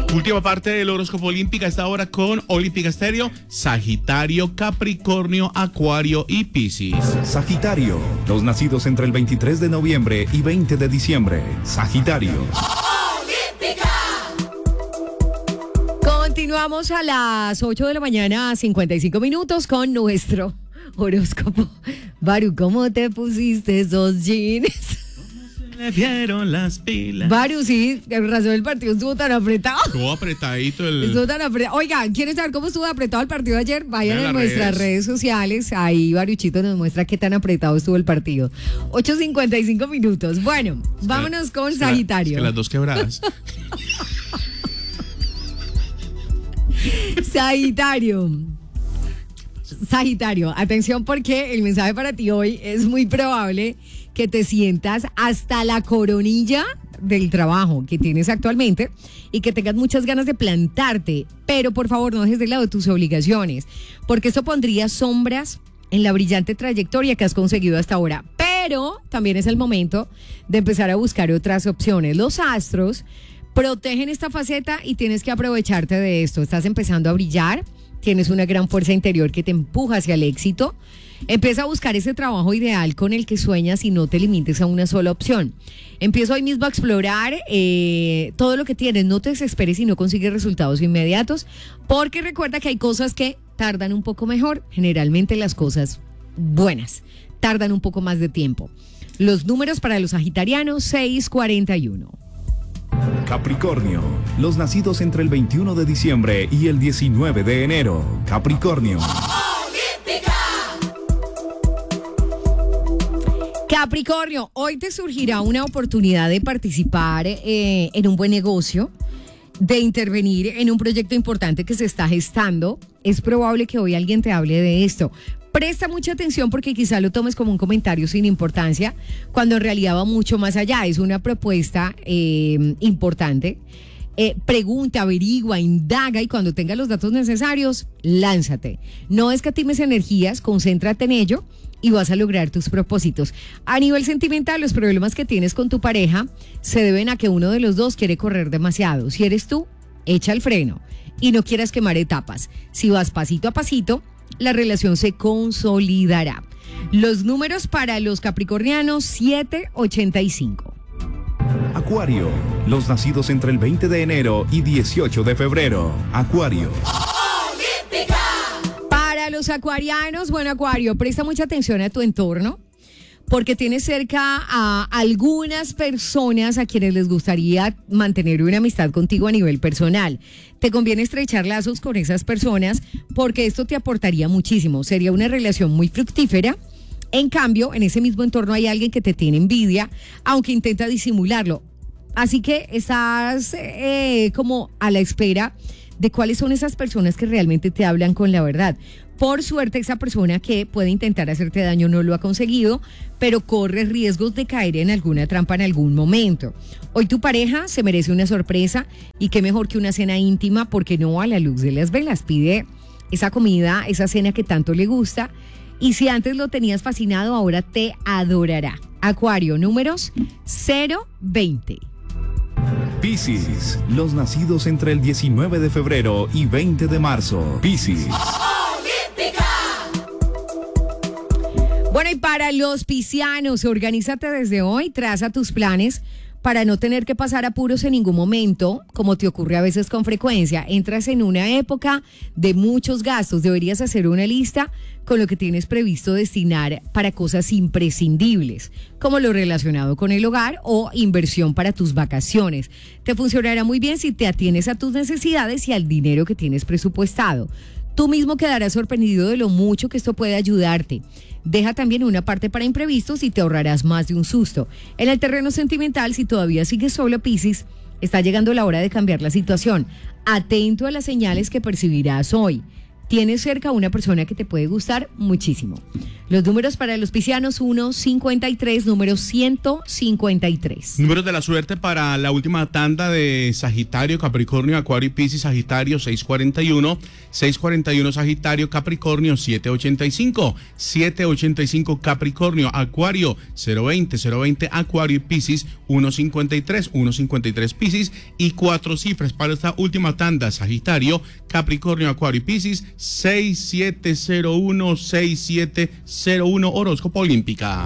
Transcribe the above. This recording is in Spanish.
Última parte del horóscopo olímpica está ahora con Olímpica Estéreo, Sagitario, Capricornio, Acuario y Piscis. Sagitario, los nacidos entre el 23 de noviembre y 20 de diciembre. Sagitario. Olímpica. Continuamos a las 8 de la mañana, 55 minutos con nuestro horóscopo. Baru, ¿cómo te pusiste esos jeans? Le dieron las pilas. Baru, sí, el razón del partido estuvo tan apretado. Estuvo apretadito el... Estuvo tan apretado. Oiga, ¿quieren saber cómo estuvo apretado el partido ayer? Vayan Vean a las nuestras redes sociales. Ahí Baruchito nos muestra qué tan apretado estuvo el partido. 8:55 minutos. Bueno, vámonos con Sagitario. Es que las dos quebradas. Sagitario, atención porque el mensaje para ti hoy es muy probable que te sientas hasta la coronilla del trabajo que tienes actualmente y que tengas muchas ganas de plantarte, pero por favor no dejes de lado tus obligaciones, porque esto pondría sombras en la brillante trayectoria que has conseguido hasta ahora, pero también es el momento de empezar a buscar otras opciones. Los astros protegen esta faceta y tienes que aprovecharte de esto. Estás empezando a brillar, tienes una gran fuerza interior que te empuja hacia el éxito. Empieza a buscar ese trabajo ideal con el que sueñas y no te limites a una sola opción. Empieza hoy mismo a explorar todo lo que tienes. No te desesperes si no consigues resultados inmediatos, porque recuerda que hay cosas que tardan un poco mejor. Generalmente las cosas buenas tardan un poco más de tiempo. Los números para los sagitarianos, 641. Capricornio, los nacidos entre el 21 de diciembre y el 19 de enero. Capricornio. Capricornio, hoy te surgirá una oportunidad de participar en un buen negocio, de intervenir en un proyecto importante que se está gestando. Es probable que hoy alguien te hable de esto. Presta mucha atención porque quizá lo tomes como un comentario sin importancia, cuando en realidad va mucho más allá. Es una propuesta importante. Pregunta, averigua, indaga y cuando tengas los datos necesarios, lánzate. No escatimes energías, concéntrate en ello y vas a lograr tus propósitos. A nivel sentimental, los problemas que tienes con tu pareja se deben a que uno de los dos quiere correr demasiado. Si eres tú, echa el freno y no quieras quemar etapas. Si vas pasito a pasito, la relación se consolidará. Los números para los capricornianos, 785. Acuario, los nacidos entre el 20 de enero y 18 de febrero. Acuario. Para los acuarianos, bueno, Acuario, presta mucha atención a tu entorno, porque tienes cerca a algunas personas a quienes les gustaría mantener una amistad contigo a nivel personal. Te conviene estrechar lazos con esas personas porque esto te aportaría muchísimo. Sería una relación muy fructífera. En cambio, en ese mismo entorno hay alguien que te tiene envidia, aunque intenta disimularlo. Así que estás como a la espera de cuáles son esas personas que realmente te hablan con la verdad. Por suerte, esa persona que puede intentar hacerte daño no lo ha conseguido, pero corre riesgos de caer en alguna trampa en algún momento. Hoy tu pareja se merece una sorpresa y qué mejor que una cena íntima, porque no a la luz de las velas. Pide esa comida, esa cena que tanto le gusta. Y si antes lo tenías fascinado, ahora te adorará. Acuario, números 020. Piscis, los nacidos entre el 19 de febrero y 20 de marzo. Piscis. Bueno, y para los piscianos, organízate desde hoy, traza tus planes para no tener que pasar apuros en ningún momento, como te ocurre a veces con frecuencia. Entras en una época de muchos gastos, deberías hacer una lista con lo que tienes previsto destinar para cosas imprescindibles, como lo relacionado con el hogar o inversión para tus vacaciones. Te funcionará muy bien si te atienes a tus necesidades y al dinero que tienes presupuestado. Tú mismo quedarás sorprendido de lo mucho que esto puede ayudarte. Deja también una parte para imprevistos y te ahorrarás más de un susto. En el terreno sentimental, si todavía sigues solo, Piscis, está llegando la hora de cambiar la situación. Atento a las señales que percibirás hoy. tienes cerca a una persona que te puede gustar muchísimo. Los números para los piscianos: 153, número 153. Números de la suerte para la última tanda de Sagitario, Capricornio, Acuario y Piscis. Sagitario 641, 641 Sagitario, Capricornio 785, 785 Capricornio, Acuario 020, 020 Acuario y Piscis, 153, 153 Piscis, y 4 cifras para esta última tanda: Sagitario, Capricornio, Acuario y Piscis, 6701, 6701. Horóscopo Olímpica.